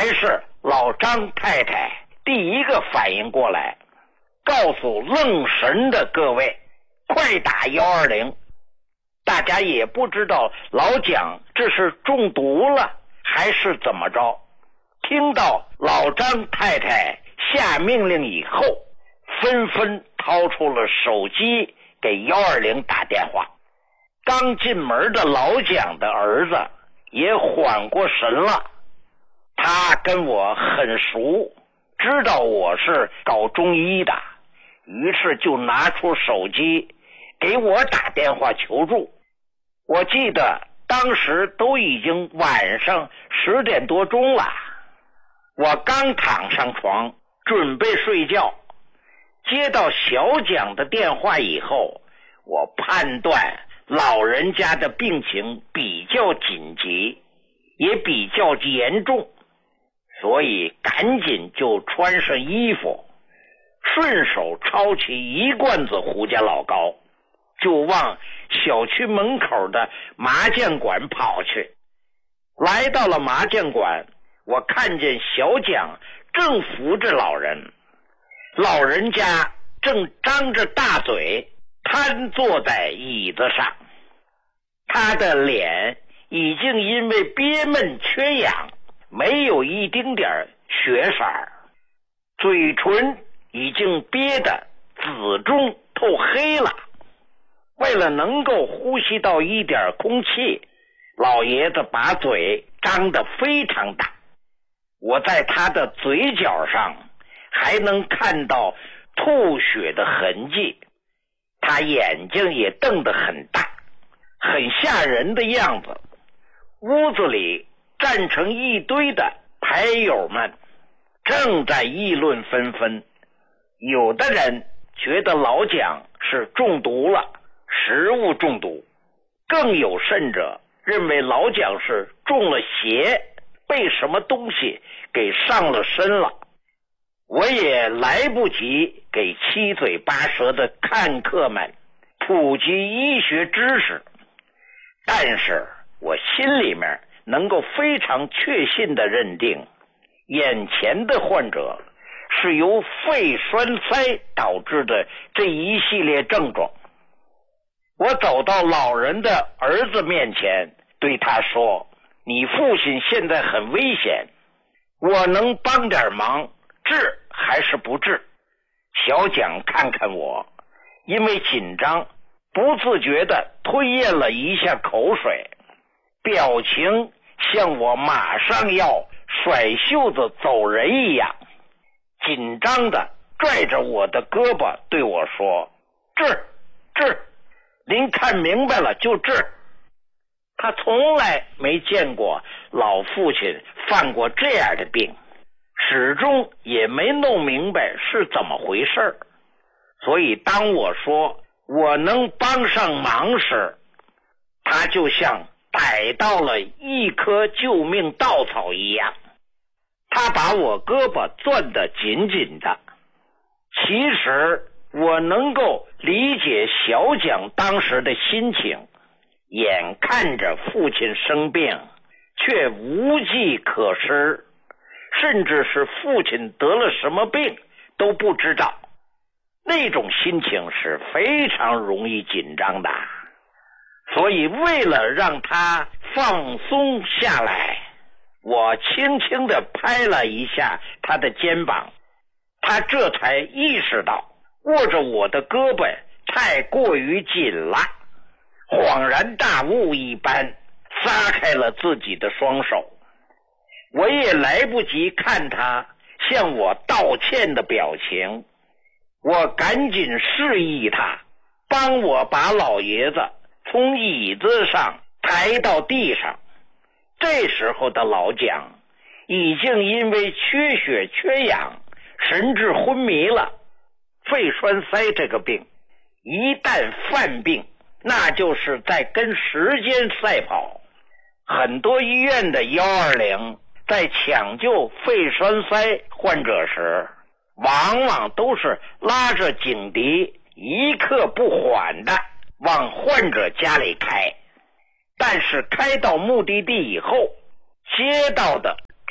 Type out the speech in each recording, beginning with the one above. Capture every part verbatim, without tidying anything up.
是老张太太第一个反应过来，告诉愣神的各位，快打一二零。大家也不知道老蒋这是中毒了还是怎么着，听到老张太太下命令以后，纷纷掏出了手机给一二零打电话。刚进门的老蒋的儿子也缓过神了，他跟我很熟，知道我是搞中医的，于是就拿出手机给我打电话求助。我记得当时都已经晚上十点多钟了，我刚躺上床准备睡觉，接到小蒋的电话以后，我判断老人家的病情比较紧急，也比较严重，所以赶紧就穿上衣服，顺手抄起一罐子胡家老膏，就往小区门口的麻将馆跑去。来到了麻将馆，我看见小蒋正扶着老人，老人家正张着大嘴瘫坐在椅子上，他的脸已经因为憋闷缺氧没有一丁点血色，嘴唇已经憋得紫中透黑了。为了能够呼吸到一点空气，老爷子把嘴张得非常大，我在他的嘴角上还能看到吐血的痕迹，他眼睛也瞪得很大，很吓人的样子。屋子里站成一堆的牌友们正在议论纷纷，有的人觉得老蒋是中毒了，食物中毒，更有甚者认为老蒋是中了邪，被什么东西给上了身了。我也来不及给七嘴八舌的看客们普及医学知识，但是我心里面能够非常确信地认定，眼前的患者是由肺栓塞导致的这一系列症状。我走到老人的儿子面前，对他说，你父亲现在很危险，我能帮点忙，治还是不治？小蒋看看我，因为紧张不自觉地吞咽了一下口水，表情像我马上要甩袖子走人一样，紧张地拽着我的胳膊对我说，治治，您看明白了就治。他从来没见过老父亲犯过这样的病，始终也没弄明白是怎么回事，所以当我说我能帮上忙时，他就像逮到了一棵救命稻草一样，他把我胳膊攥得紧紧的。其实我能够理解小蒋当时的心情，眼看着父亲生病却无计可施，甚至是父亲得了什么病都不知道，那种心情是非常容易紧张的。所以为了让他放松下来，我轻轻地拍了一下他的肩膀，他这才意识到握着我的胳膊太过于紧了，恍然大悟一般撒开了自己的双手。我也来不及看他向我道歉的表情，我赶紧示意他帮我把老爷子从椅子上抬到地上。这时候的老蒋已经因为缺血缺氧神志昏迷了。肺栓塞这个病一旦犯病，那就是在跟时间赛跑。很多医院的一二零在抢救肺栓塞患者时，往往都是拉着警笛一刻不缓的往患者家里开，但是开到目的地以后，接到的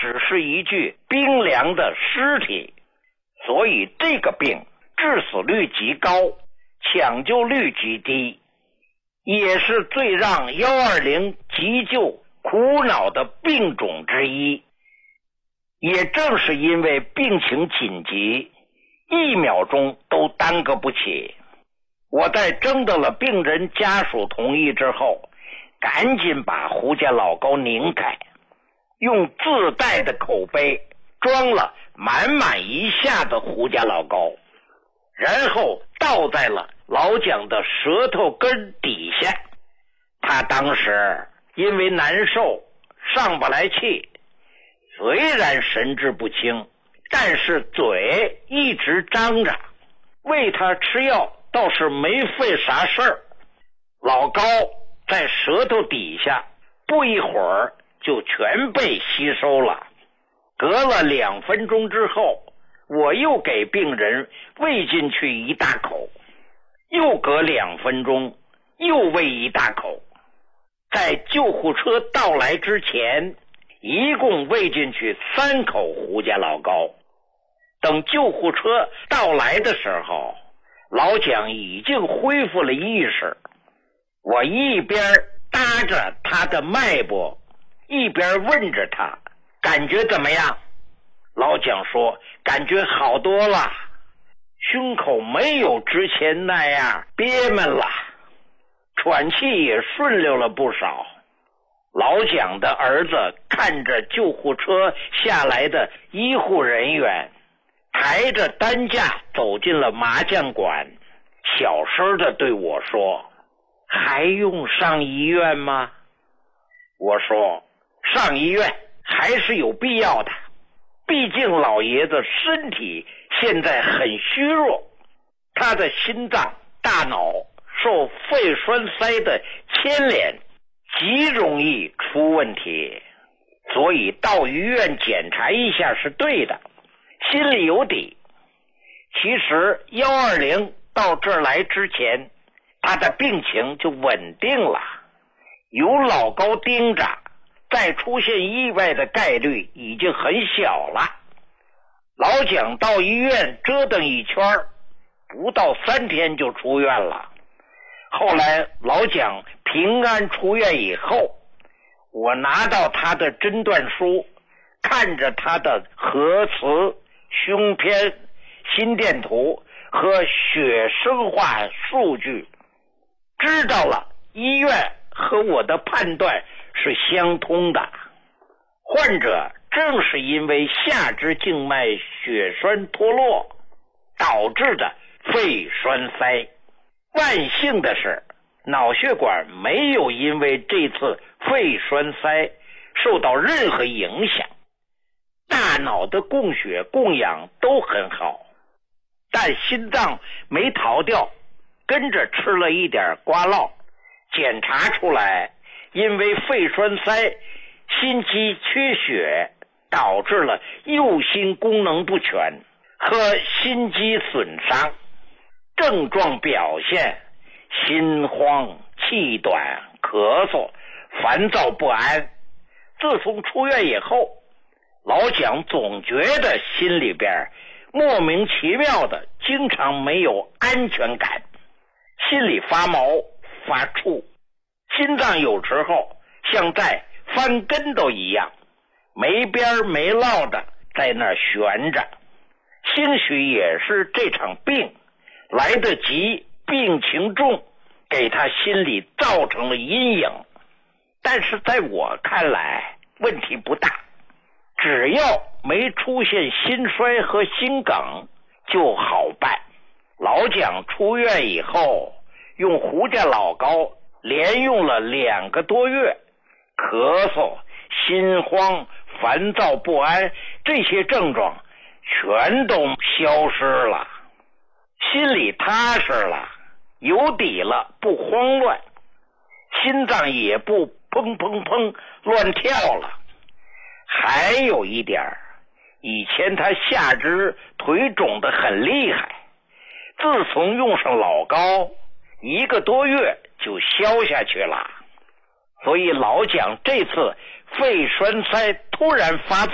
只是一具冰凉的尸体，所以这个病致死率极高，抢救率极低，也是最让一二零急救苦恼的病种之一。也正是因为病情紧急，一秒钟都耽搁不起，我在征得了病人家属同意之后，赶紧把胡家老高拧开，用自带的口杯装了满满一下的胡家老高，然后倒在了老蒋的舌头根底下。他当时因为难受上不来气，虽然神志不清，但是嘴一直张着，喂他吃药倒是没费啥事儿。老高在舌头底下不一会儿就全被吸收了。隔了两分钟之后，我又给病人喂进去一大口，又隔两分钟又喂一大口。在救护车到来之前，一共喂进去三口胡家老高。等救护车到来的时候，老蒋已经恢复了意识。我一边搭着他的脉搏，一边问着他感觉怎么样。老蒋说感觉好多了，胸口没有之前那样憋闷了，喘气也顺溜了不少。老蒋的儿子看着救护车下来的医护人员，抬着担架走进了麻将馆，小声的对我说，还用上医院吗？我说上医院还是有必要的，毕竟老爷子身体现在很虚弱，他的心脏大脑受肺栓塞的牵连，极容易出问题，所以到医院检查一下是对的，心里有底。其实一二零到这儿来之前，他的病情就稳定了，有老高盯着，再出现意外的概率已经很小了。老蒋到医院折腾一圈，不到三天就出院了。后来老蒋平安出院以后，我拿到他的诊断书，看着他的核磁、胸片、心电图和血生化数据，知道了医院和我的判断是相通的。患者正是因为下肢静脉血栓脱落导致的肺栓塞。万幸的是，脑血管没有因为这次肺栓塞受到任何影响，大脑的供血供氧都很好，但心脏没逃掉，跟着吃了一点瓜酪，检查出来因为肺栓塞心肌缺血导致了右心功能不全和心肌损伤，症状表现心慌、气短、咳嗽、烦躁不安。自从出院以后，老蒋总觉得心里边莫名其妙的经常没有安全感，心里发毛发怵，心脏有时候像在翻跟斗一样，没边没落的在那儿悬着。兴许也是这场病来得及，病情重，给他心里造成了阴影。但是在我看来问题不大，只要没出现心衰和心梗就好办。老蒋出院以后，用胡家老高连用了两个多月，咳嗽、心慌、烦躁不安这些症状全都消失了，心里踏实了，有底了，不慌乱，心脏也不砰砰砰乱跳了。还有一点，以前他下肢腿肿得很厉害，自从用上老高，一个多月就消下去了。所以老蒋这次肺栓塞突然发作